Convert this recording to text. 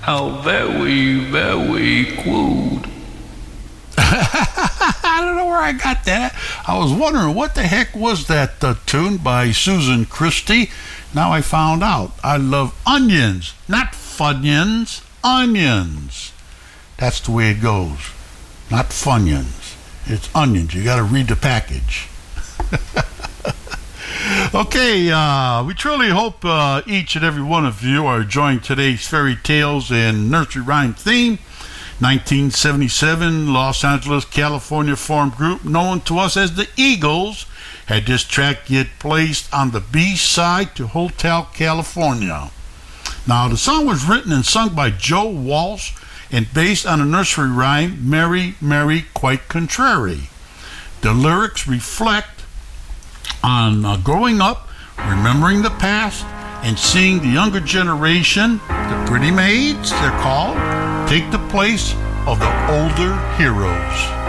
How very, very crude. I don't know where I got that. I was wondering what the heck was that tune by Susan Christie. Now I found out. I love onions, not Funyuns, onions. That's the way it goes. Not Funyuns. It's onions. You got to read the package. Okay, we truly hope each and every one of you are enjoying today's fairy tales and nursery rhyme theme. 1977, Los Angeles, California formed group known to us as the Eagles had this track get placed on the B-side to Hotel California. Now, the song was written and sung by Joe Walsh and based on a nursery rhyme, Mary, Mary, Quite Contrary. The lyrics reflect on growing up, remembering the past, and seeing the younger generation, the pretty maids, they're called, take the place of the older heroes.